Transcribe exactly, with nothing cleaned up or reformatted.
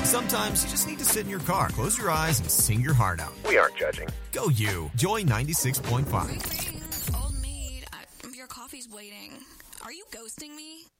Sometimes you just need to sit in your car, close your eyes, and sing your heart out. We aren't judging. Go you. Joy ninety-six point five. Old maid, I, your coffee's waiting. Are you ghosting me?